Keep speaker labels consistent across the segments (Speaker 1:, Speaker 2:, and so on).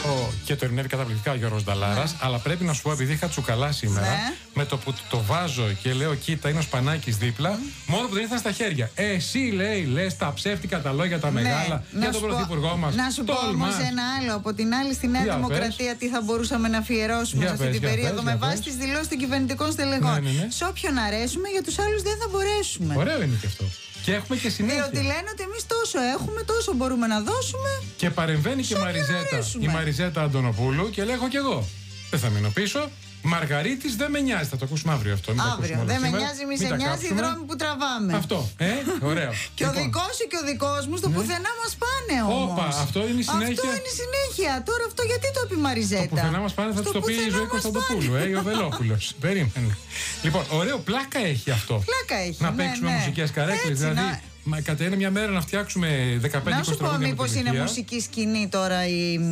Speaker 1: Και το ερμηνεύει καταπληκτικά ο Γιώργος Νταλάρας. Αλλά πρέπει να σου πω, επειδή είχα τσουκαλά σήμερα, με το που το βάζω και λέω, κοίτα, είναι ο Σπανάκης δίπλα, μόνο που δεν ήρθαν στα χέρια. Εσύ, λέει, λες τα ψεύτικα τα λόγια τα μεγάλα για τον πρωθυπουργό μας.
Speaker 2: Να σου πω όμως ένα άλλο. Από την άλλη, στη Νέα Δημοκρατία, τι θα μπορούσαμε να αφιερώσουμε σε αυτή την περίοδο με βάση τις δηλώσεις των κυβερνητικών στελεχών. Σε όποιον αρέσουμε, για τους άλλους δεν θα μπορέσουμε.
Speaker 1: Ωραίο είναι και αυτό. Και έχουμε και συνέχεια.
Speaker 2: Διότι λένε ότι εμείς τόσο έχουμε, τόσο μπορούμε να δώσουμε.
Speaker 1: Και παρεμβαίνει και η Μαριζέτα Αντωνοπούλου και λέγω κι εγώ. Δεν θα μείνω πίσω. Μαργαρίτης δεν με νοιάζει. Θα το ακούσουμε αύριο αυτό.
Speaker 2: Αύριο. Δεν με νοιάζει, μη σε νοιάζει οι δρόμοι που τραβάμε.
Speaker 1: Αυτό. Ωραίο.
Speaker 2: Και ο δικός σου και ο δικός μου στο πουθενά μας πάνε όμως.
Speaker 1: Όπα, αυτό είναι η συνέχεια.
Speaker 2: Αυτό είναι η συνέχεια. Τώρα αυτό γιατί το πει η Μαριζέτα.
Speaker 1: Το πουθενά μας πάνε θα του το πει η Ζωή Κωνσταντοπούλου. Ο Βελόπουλος. Περίμενε. Λοιπόν, ωραίο, πλάκα έχει αυτό.
Speaker 2: Πλάκα έχει.
Speaker 1: Να παίξουμε μουσικές καρέκλες. Δηλαδή. Μα κατά είναι μια μέρα να φτιάξουμε 15-20 τραγούδια.
Speaker 2: Να σου πω, μήπως είναι μουσική σκηνή τώρα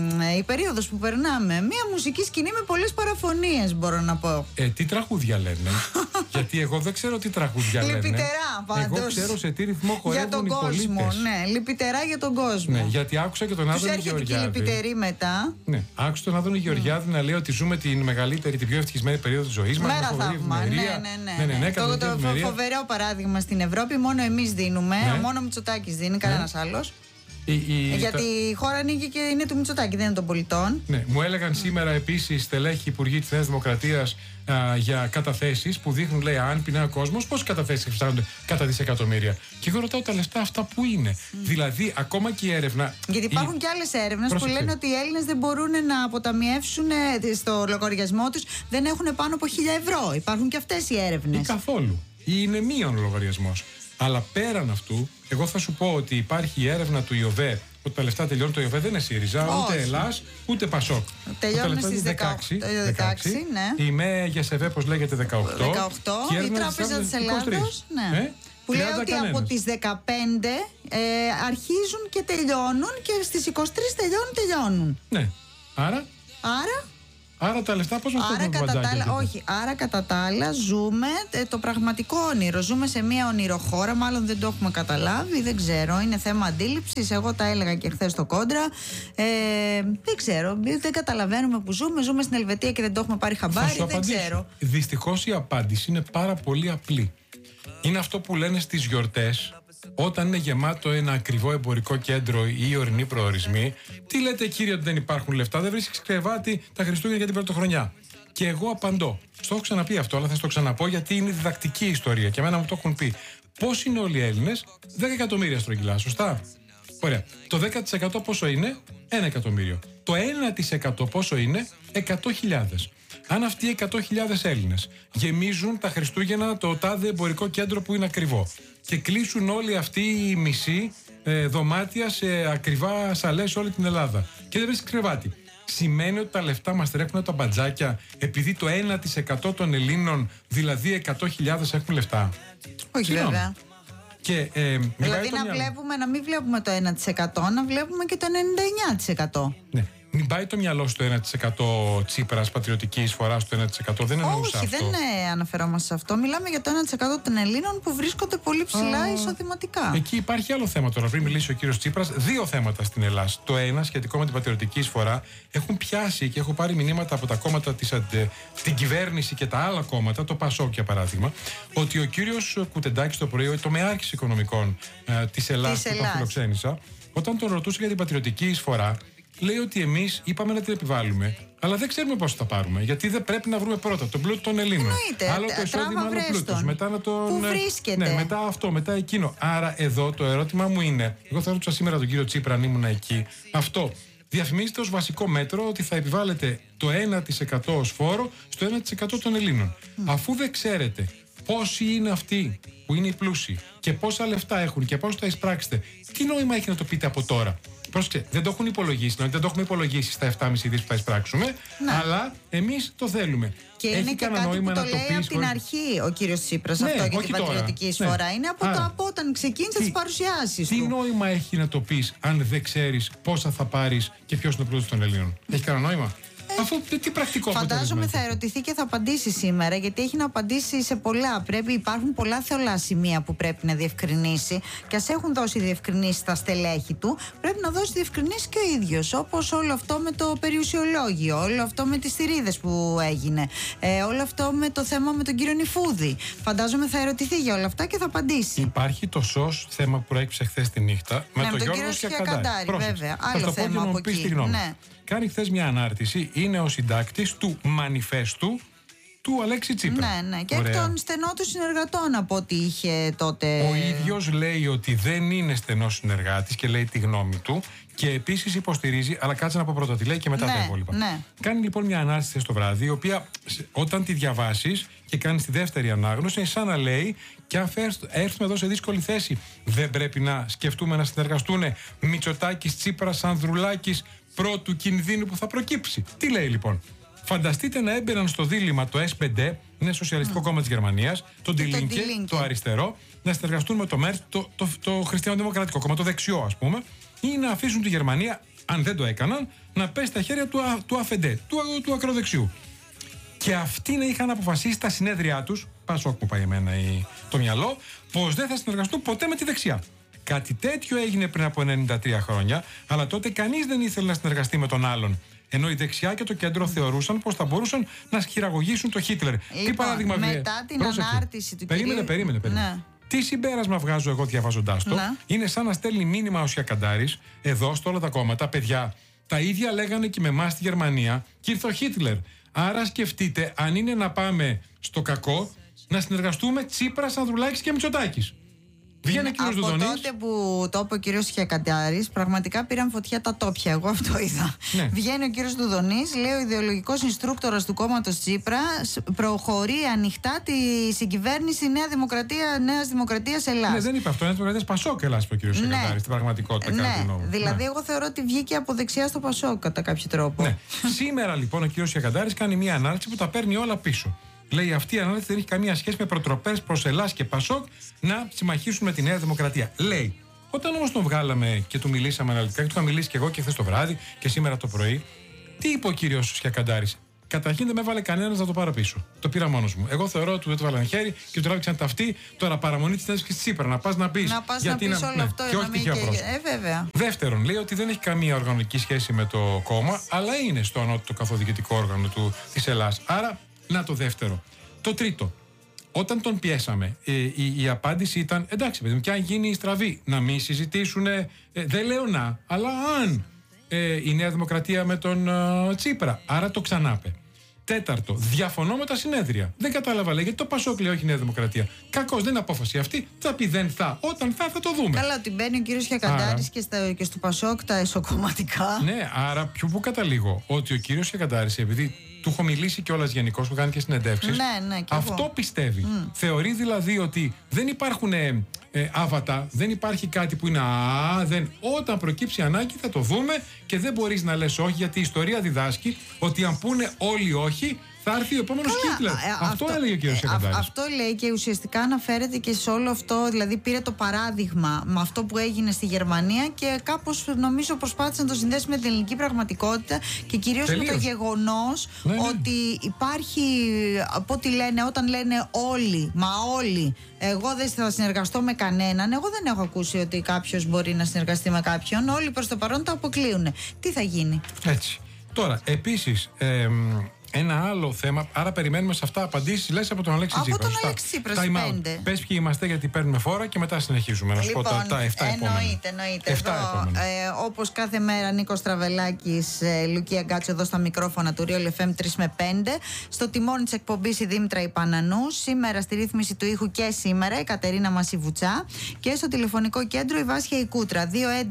Speaker 2: η περίοδος που περνάμε. Μια μουσική σκηνή με πολλές παραφωνίες, μπορώ να πω.
Speaker 1: Τι τραγούδια λένε. Γιατί εγώ δεν ξέρω τι τραγούδια λένε.
Speaker 2: Λυπητερά πάντως.
Speaker 1: Εγώ ξέρω σε τι ρυθμό χορεύουν οι πολίτες.
Speaker 2: Για τον κόσμο, ναι. Λυπητερά για τον κόσμο.
Speaker 1: Ναι, γιατί άκουσα και τον Άδωνη Γεωργιάδη.
Speaker 2: Τους έρχεται και λυπητερή μετά.
Speaker 1: Ναι, άκουσα τον Άδωνη Γεωργιάδη να λέει ότι ζούμε την μεγαλύτερη, την πιο ευτυχισμένη περίοδο της ζωής μας.
Speaker 2: Μέρα θαύμα. Ναι. Το φοβερό παράδειγμα στην Ευρώπη μόνο εμείς δίνουμε. Μόνο ο Μητσοτάκης δίνει, κανένας άλλος. Γιατί η χώρα ανοίγει και είναι του Μητσοτάκη, δεν είναι των πολιτών.
Speaker 1: Ναι, μου έλεγαν σήμερα επίσης στελέχοι υπουργοί της Νέας Δημοκρατίας για καταθέσεις που δείχνουν, λέει, αν πεινάει ο κόσμος, πόσες καταθέσεις φτάνονται κατά δισεκατομμύρια. Και εγώ ρωτάω τα λεφτά αυτά που είναι. Δηλαδή, ακόμα και η έρευνα.
Speaker 2: Γιατί υπάρχουν και άλλες έρευνες που λένε ότι οι Έλληνες δεν μπορούν να αποταμιεύσουν στο λογαριασμό τους, δεν έχουν πάνω από 1.000 ευρώ. Υπάρχουν και αυτές οι έρευνες.
Speaker 1: Ή καθόλου. Ή είναι μείον ο λογαριασμός. Αλλά πέραν αυτού, εγώ θα σου πω ότι υπάρχει η έρευνα του ΙΟΒΕ ότι τα λεφτά τελειώνουν. Το ΙΟΒΕ δεν είναι ΣΥΡΙΖΑ, ούτε Ελλάς, ούτε Πασόκ.
Speaker 2: Τελειώνουν στις 16, ναι.
Speaker 1: Η ΜΕΓΕΣΕΒΕ, πώς λέγεται, 18.
Speaker 2: Και η Τράπεζα της Ελλάδος, ναι. Που λέει ότι από τις 15 αρχίζουν και τελειώνουν και στις 23 τελειώνουν.
Speaker 1: Ναι. Άρα τα λεφτά πώς μας παίρνουν μπατζάκια.
Speaker 2: Όχι, άρα κατά τα άλλα ζούμε το πραγματικό όνειρο. Ζούμε σε μια ονειροχώρα, μάλλον δεν το έχουμε καταλάβει, δεν ξέρω, είναι θέμα αντίληψης. Εγώ τα έλεγα και χθες στο Κόντρα. Δεν ξέρω, δεν καταλαβαίνουμε που ζούμε. Ζούμε στην Ελβετία και δεν το έχουμε πάρει χαμπάρι, δεν ξέρω.
Speaker 1: Δυστυχώς η απάντηση είναι πάρα πολύ απλή. Είναι αυτό που λένε στις γιορτές. Όταν είναι γεμάτο ένα ακριβό εμπορικό κέντρο ή ορεινοί προορισμοί, τι λέτε, κύριε, ότι δεν υπάρχουν λεφτά, δεν βρίσκεις κρεβάτι τα Χριστούγεννα για την πρωτοχρονιά. Και εγώ απαντώ. Στο έχω ξαναπεί αυτό, αλλά θα στο ξαναπώ γιατί είναι διδακτική ιστορία και εμένα μου το έχουν πει. Πώς είναι όλοι οι Έλληνες? 10 εκατομμύρια στρογγυλά, σωστά? Ωραία. Το 10% πόσο είναι? 1 εκατομμύριο. Το 1% πόσο είναι? 100.000. Αν αυτοί οι 100.000 Έλληνες γεμίζουν τα Χριστούγεννα το τάδε εμπορικό κέντρο που είναι ακριβό και κλείσουν όλοι αυτοί οι μισοί δωμάτια σε ακριβά σαλές σε όλη την Ελλάδα και δεν βρίσκει κρεβάτι, σημαίνει ότι τα λεφτά μας τρέχουν τα μπατζάκια επειδή το 1% των Ελλήνων, δηλαδή 100.000, έχουν λεφτά?
Speaker 2: Όχι, βέβαια.
Speaker 1: Και,
Speaker 2: δηλαδή να μην βλέπουμε το 1%, να βλέπουμε και το 99%.
Speaker 1: Ναι. Μην πάει το μυαλό στο 1% Τσίπρας, πατριωτική εισφορά στο 1%. Δεν εννοούσα αυτό.
Speaker 2: Όχι, δεν αναφερόμαστε σε αυτό. Μιλάμε για το 1% των Ελλήνων που βρίσκονται πολύ ψηλά εισοδηματικά.
Speaker 1: Εκεί υπάρχει άλλο θέμα τώρα. Πριν μιλήσει ο κύριος Τσίπρας, δύο θέματα στην Ελλάδα. Το ένα, σχετικό με την πατριωτική εισφορά, έχουν πιάσει και έχω πάρει μηνύματα από τα κόμματα την κυβέρνηση και τα άλλα κόμματα, το ΠΑΣΟΚ για παράδειγμα, ότι ο κύριος Κουτεντάκης το πρωί, το τομεάρχης οικονομικών της Ελλάδας που τον φιλοξένησα, όταν τον ρωτούσε για την πατριωτική εισφορά, λέει ότι εμείς είπαμε να την επιβάλλουμε, αλλά δεν ξέρουμε πώς θα πάρουμε. Γιατί δεν πρέπει να βρούμε πρώτα τον πλούτο των Ελλήνων.
Speaker 2: Εννοείται.
Speaker 1: Άλλο το εισόδημα, άλλο πλούτος. Μετά να τον.
Speaker 2: Πού βρίσκεται.
Speaker 1: Ναι, μετά αυτό, μετά εκείνο. Άρα εδώ το ερώτημα μου είναι, εγώ θα ρωτούσα σήμερα τον κύριο Τσίπρα αν ήμουν εκεί, αυτό διαφημίζεται ως βασικό μέτρο ότι θα επιβάλλεται το 1% ως φόρο στο 1% των Ελλήνων. Αφού δεν ξέρετε πόσοι είναι αυτοί που είναι οι πλούσιοι και πόσα λεφτά έχουν και πώς θα εισπράξετε, τι νόημα έχει να το πείτε από τώρα? Πρόσεξε, δεν το έχουν υπολογίσει, δεν το έχουμε υπολογίσει στα 7,5 δις που θα εισπράξουμε, αλλά εμείς το θέλουμε.
Speaker 2: Και είναι και κάτι που το λέει από την αρχή ο κύριος Τσίπρας, αυτό για την πατριωτική εισφορά. Είναι από όταν ξεκίνησε τις παρουσιάσεις του.
Speaker 1: Τι νόημα έχει να το πεις αν δεν ξέρεις πόσα θα πάρεις και ποιος είναι ο πλούτος των Ελλήνων? Έχει κανένα νόημα? Αφού τι πρακτικό
Speaker 2: Φαντάζομαι θα ερωτηθεί και θα απαντήσει σήμερα, γιατί έχει να απαντήσει σε πολλά. Υπάρχουν πολλά θεολά σημεία που πρέπει να διευκρινίσει. Και ας έχουν δώσει διευκρινήσει στα στελέχη του, πρέπει να δώσει διευκρινήσει και ο ίδιος. Όπως όλο αυτό με το περιουσιολόγιο, όλο αυτό με τις θηρίδες που έγινε, όλο αυτό με το θέμα με τον κύριο Νιφούδη. Φαντάζομαι θα ερωτηθεί για όλα αυτά και θα απαντήσει.
Speaker 1: Υπάρχει το ΣΟΣ θέμα που προέκυψε χθες τη νύχτα με τον Γιώργο Σιακαντάρη.
Speaker 2: Βέβαια. Άλλο θέμα από εκεί. Ναι.
Speaker 1: Κάνει χθες μια ανάρτηση, είναι ο συντάκτης του μανιφέστου του Αλέξη Τσίπρα.
Speaker 2: Ναι. Και εκ των στενών του συνεργατών από ό,τι είχε τότε.
Speaker 1: Ο ίδιος λέει ότι δεν είναι στενός συνεργάτης και λέει τη γνώμη του. Και επίσης υποστηρίζει, αλλά κάτσε να πω πρώτα τι λέει και μετά τα υπόλοιπα.
Speaker 2: Ναι.
Speaker 1: Κάνει λοιπόν μια ανάρτηση στο βράδυ, η οποία όταν τη διαβάσεις και κάνεις τη δεύτερη ανάγνωση, είναι σαν να λέει: και αν έρθουμε εδώ σε δύσκολη θέση, δεν πρέπει να σκεφτούμε να συνεργαστούν Μητσοτάκης, Τσίπρας, Ανδρουλάκης, πρώτου κινδύνου που θα προκύψει. Τι λέει λοιπόν? Φανταστείτε να έμπαιναν στο δίλημμα το S5, είναι Σοσιαλιστικό Κόμμα της Γερμανίας, το Die Linke, το αριστερό, να συνεργαστούν με το Merz, το Χριστιανοδημοκρατικό Κόμμα, το δεξιό ας πούμε, ή να αφήσουν τη Γερμανία, αν δεν το έκαναν, να πέσει στα χέρια του AfD, του ακροδεξιού. Και αυτοί να είχαν αποφασίσει στα συνέδριά τους, Πασόκ μου πάει εμένα το μυαλό, πως δεν θα συνεργαστούν ποτέ με τη δεξιά. Κάτι τέτοιο έγινε πριν από 93 χρόνια, αλλά τότε κανείς δεν ήθελε να συνεργαστεί με τον άλλον. Ενώ η δεξιά και το κέντρο θεωρούσαν πως θα μπορούσαν να χειραγωγήσουν τον Χίτλερ. Τι παράδειγμα
Speaker 2: μετά την ανάρτηση του κυρίου.
Speaker 1: Περίμενε. Ναι. Τι συμπέρασμα βγάζω εγώ διαβάζοντάς το? Ναι. Είναι σαν να στέλνει μήνυμα ο Σιακαντάρης εδώ στο όλα τα κόμματα. Παιδιά, τα ίδια λέγανε και με εμάς στη Γερμανία και ήρθε ο Χίτλερ. Άρα σκεφτείτε, αν είναι να πάμε στο κακό, να συνεργαστούμε Τσίπρας, Ανδρουλάκης και Μητσοτάκης. Βγαίνει ο κύριος Δουδονής.
Speaker 2: Από τότε που το είπε ο κύριος Σιακαντάρης, πραγματικά πήραν φωτιά τα τόπια. Εγώ αυτό είδα. Ναι. Βγαίνει ο κύριος Δουδονής, λέει: ο ιδεολογικός инструκτόρας του κόμματος Τσίπρα προχωρεί ανοιχτά τη συγκυβέρνηση Νέας Δημοκρατίας Ελλάς.
Speaker 1: Ναι, δεν είπε αυτό. Νέα Δημοκρατίας Πασόκ Ελλάς, είπε ο κύριος Σιακαντάρης, στην πραγματικότητα.
Speaker 2: Ναι, δηλαδή, εγώ θεωρώ ότι βγήκε από δεξιά στο Πασόκ κατά κάποιο τρόπο.
Speaker 1: Ναι. Σήμερα λοιπόν ο κύριος Σιακαντάρης κάνει μια ανάρτηση που τα παίρνει όλα πίσω. Λέει αυτή η ανάλυση δεν έχει καμία σχέση με προτροπές προς Ελλάς και Πασόκ να συμμαχίσουν με τη Νέα Δημοκρατία. Λέει, όταν όμως τον βγάλαμε και του μιλήσαμε αναλυτικά, και του είχα μιλήσει και εγώ και χθες το βράδυ και σήμερα το πρωί, τι είπε ο κύριος Σιακαντάρης? Καταρχήν δεν με έβαλε κανένας να το πάρω πίσω. Το πήρα μόνος μου. Εγώ θεωρώ ότι δεν το βάλανε χέρι και του τράβηξαν ταυτή. Τώρα παραμονή της συνέντευξης της Τσίπρα. Να πας να πεις.
Speaker 2: Γιατί να πεις όλο αυτό,
Speaker 1: και όχι τυχαία πρόσωπα.
Speaker 2: Βέβαια.
Speaker 1: Δεύτερον, λέει ότι δεν έχει καμία οργανωτική σχέση με το κόμμα, αλλά είναι στο ανώτατο καθοδικητικό όργανο της Ελλάς. Άρα, να το δεύτερο. Το τρίτο, όταν τον πιέσαμε, η απάντηση ήταν: εντάξει, παιδί μου, και αν γίνει η στραβή, να μην συζητήσουν. Δεν λέω να, αλλά αν η Νέα Δημοκρατία με τον Τσίπρα. Άρα το ξανάπε. Τέταρτο, διαφωνώ με τα συνέδρια. Δεν κατάλαβα, λέει, γιατί το Πασόκ λέει όχι Νέα Δημοκρατία. Κακώς, δεν είναι απόφαση αυτή. Θα πει δεν θα. Όταν θα το δούμε.
Speaker 2: Καλά, ότι μπαίνει ο κύριος Σιακαντάρης και στο Πασόκ τα εσωκομματικά.
Speaker 1: Ναι, άρα πού καταλήγω? Ότι ο κύριος Σιακαντάρης, επειδή του έχω μιλήσει κιόλας γενικώς, που κάνει και συνεντεύξεις.
Speaker 2: Ναι,
Speaker 1: αυτό πιστεύει. Θεωρεί δηλαδή ότι δεν υπάρχουν άβατα, δεν υπάρχει κάτι που είναι όταν προκύψει ανάγκη θα το δούμε και δεν μπορείς να λες όχι, γιατί η ιστορία διδάσκει ότι αν πούνε όλοι όχι, θα έρθει ο επόμενος Χίτλερ. Αυτό έλεγε ο κ. Σιακαντάρης.
Speaker 2: Αυτό λέει και ουσιαστικά αναφέρεται και σε όλο αυτό. Δηλαδή πήρε το παράδειγμα με αυτό που έγινε στη Γερμανία και κάπως νομίζω προσπάθησε να το συνδέσει με την ελληνική πραγματικότητα και κυρίως με το γεγονός ότι υπάρχει, από ό,τι λένε, όταν λένε όλοι, εγώ δεν θα συνεργαστώ με κανέναν. Εγώ δεν έχω ακούσει ότι κάποιος μπορεί να συνεργαστεί με κάποιον. Όλοι προς το παρόν το αποκλείουν. Τι θα γίνει?
Speaker 1: Έτσι. Τώρα, επίσης, ένα άλλο θέμα, άρα περιμένουμε σε αυτά απαντήσεις, λες, από τον Αλέξη Τσίπρα.
Speaker 2: Από τον Αλέξη Τσίπρα, στις 5.
Speaker 1: Πες ποιοι είμαστε, γιατί παίρνουμε φόρα και μετά συνεχίζουμε. Να σου πω τα 7 επόμενα.
Speaker 2: Εννοείται. Όπως κάθε μέρα, Νίκος Τραβελάκης, Λουκία Γκάτσο εδώ στα μικρόφωνα του Real FM 3 με 5. Στο τιμόνι της εκπομπής η Δήμητρα Ιπανανού. Σήμερα στη ρύθμιση του ήχου και σήμερα η Κατερίνα Μασιβουτσά. Και στο τηλεφωνικό κέντρο η Βάσια Ικούτρα.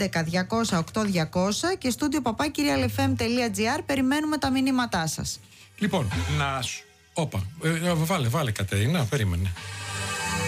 Speaker 2: 211-200-8200 και στούντιο papakirialfm.gr. Περιμένουμε τα μηνύματά σας.
Speaker 1: Λοιπόν, βάλε Κατερίνα, περίμενε.